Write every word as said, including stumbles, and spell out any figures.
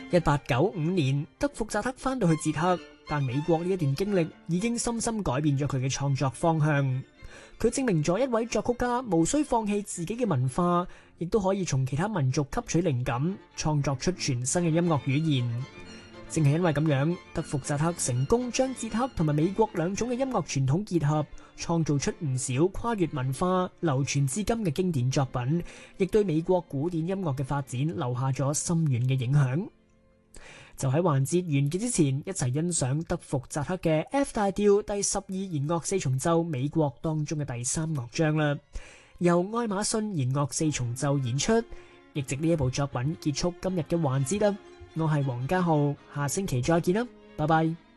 一八九五年，德福扎克翻到去捷克，但美國呢一段經歷已經深深改變咗佢嘅創作方向。佢證明咗一位作曲家無需放棄自己嘅文化，亦都可以從其他民族吸取靈感，創作出全新嘅音樂語言。正係因為咁樣，德福扎克成功將捷克同埋美國兩種嘅音樂傳統結合，創造出唔少跨越文化、流傳至今嘅經典作品，亦對美國古典音樂嘅發展留下咗深遠嘅影響。就喺環節完結之前，一齊欣賞德福扎克嘅 F 大調第十二弦樂四重奏美國當中嘅第三樂章啦，由愛馬遜弦樂四重奏演出，亦藉呢一部作品結束今日嘅環節啦。我係黃家浩，下星期再見啦，拜拜。